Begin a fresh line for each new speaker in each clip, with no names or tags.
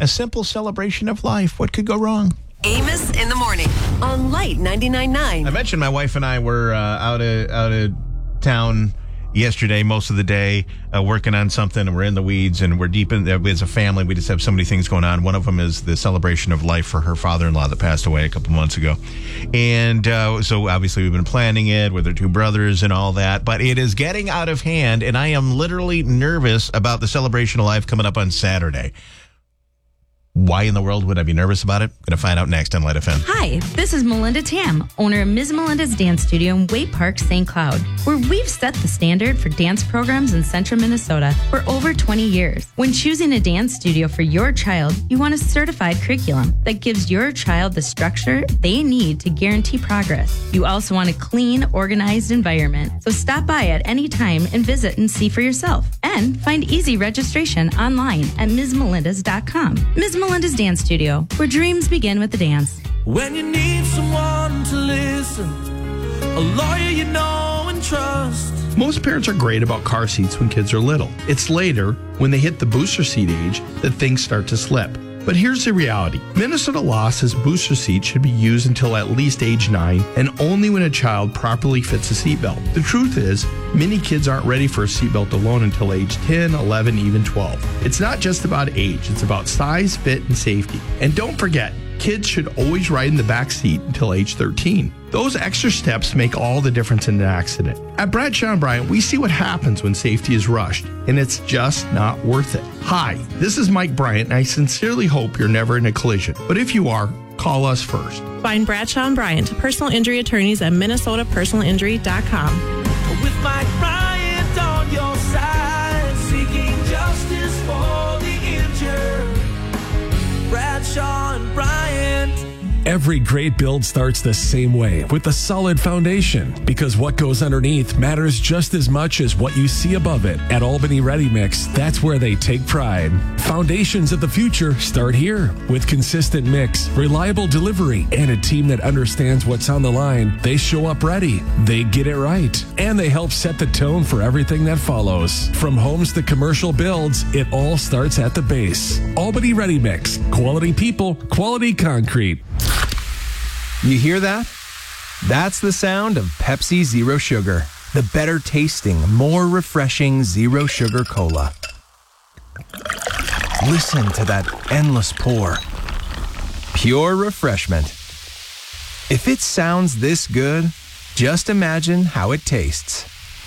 A simple celebration of life. What could go wrong?
Amos in the morning on Light 99.9.
I mentioned my wife and I were out of town yesterday, most of the day, working on something, and we're in the weeds, and we're deep in as a family. We just have so many things going on. One of them is the celebration of life for her father-in-law that passed away a couple months ago. And so obviously we've been planning it with her two brothers and all that, but it is getting out of hand, and I am literally nervous about the celebration of life coming up on Saturday. Why in the world would I be nervous about it? Going to find out next on Light FM.
Hi, this is Melinda Tam, owner of Ms. Melinda's Dance Studio in Way Park, St. Cloud, where we've set the standard for dance programs in central Minnesota for over 20 years. When choosing a dance studio for your child, you want a certified curriculum that gives your child the structure they need to guarantee progress. You also want a clean, organized environment. So stop by at any time and visit and see for yourself. And find easy registration online at MsMelinda's.com. Ms. Melinda's Dance Studio, where dreams begin with the dance.
When you need someone to listen, a lawyer you know and trust.
Most parents are great about car seats when kids are little. It's later, when they hit the booster seat age, that things start to slip. But here's the reality. Minnesota law says booster seats should be used until at least age 9 and only when a child properly fits a seatbelt. The truth is, many kids aren't ready for a seatbelt alone until age 10, 11, even 12. It's not just about age, it's about size, fit, and safety. And don't forget, kids should always ride in the back seat until age 13. Those extra steps make all the difference in an accident. At Bradshaw & Bryant, we see what happens when safety is rushed, and it's just not worth it. Hi, this is Mike Bryant, and I sincerely hope you're never in a collision. But if you are, call us first.
Find Bradshaw & Bryant, personal injury attorneys at minnesotapersonalinjury.com.
With Mike Bryant on your side, seeking justice for the injured. Bradshaw & Bryant.
Every great build starts the same way, with a solid foundation, because what goes underneath matters just as much as what you see above it. At Albany Ready Mix, that's where they take pride. Foundations of the future start here. With consistent mix, reliable delivery, and a team that understands what's on the line, they show up ready. They get it right. And they help set the tone for everything that follows. From homes to commercial builds, it all starts at the base. Albany Ready Mix. Quality people, quality concrete.
You hear that? That's the sound of Pepsi Zero Sugar, the better tasting, more refreshing zero sugar cola. Listen to that endless pour. Pure refreshment. If it sounds this good, just imagine how it tastes.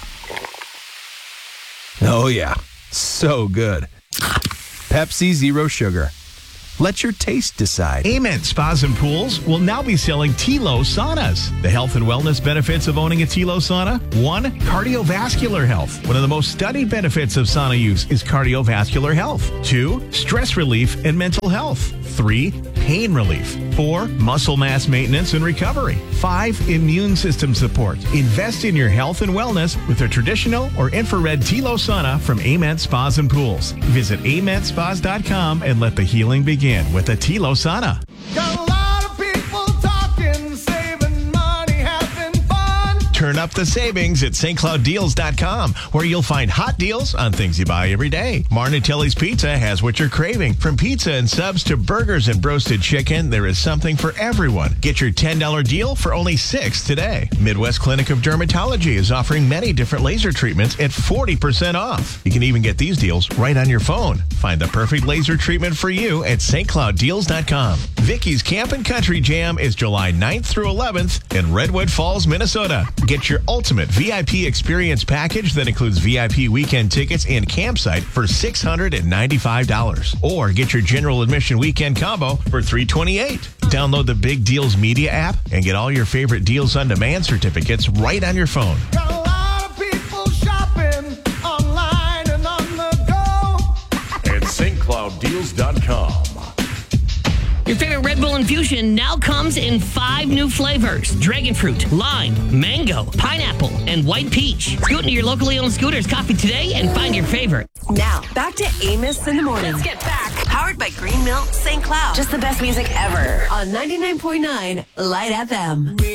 Oh yeah, so good. Pepsi Zero Sugar. Let your taste decide.
Amen Spas and Pools will now be selling Tilo saunas. The health and wellness benefits of owning a Tilo sauna: 1, cardiovascular health. One of the most studied benefits of sauna use is cardiovascular health. 2, stress relief and mental health. 3, pain relief. 4, muscle mass maintenance and recovery. 5, immune system support. Invest in your health and wellness with a traditional or infrared Tilo sauna from Amen Spas and Pools. Visit AmentSpas.com and let the healing begin with a Tilo sauna.
Got a lot of people talking, saving money, having fun.
Turn up the savings at stclouddeals.com, where you'll find hot deals on things you buy every day. Marnatelli's Pizza has what you're craving. From pizza and subs to burgers and roasted chicken, there is something for everyone. Get your $10 deal for only $6 today. Midwest Clinic of Dermatology is offering many different laser treatments at 40% off. You can even get these deals right on your phone. Find the perfect laser treatment for you at stclouddeals.com. Vicky's Camp and Country Jam is July 9th through 11th in Redwood Falls, Minnesota. Get your ultimate VIP experience package that includes VIP weekend tickets and campsite for $695. Or get your general admission weekend combo for $328. Download the Big Deals Media app and get all your favorite Deals on Demand certificates right on your phone.
Got a lot of people shopping online and on the go.
At stclouddeals.com.
Your favorite Red Bull infusion now comes in 5 new flavors: dragon fruit, lime, mango, pineapple, and white peach. Scoot into your locally owned Scooters Coffee today and find your favorite.
Now, back to Amos in the morning.
Let's get back.
Powered by Green Milk St. Cloud. Just the best music ever on 99.9 Light FM.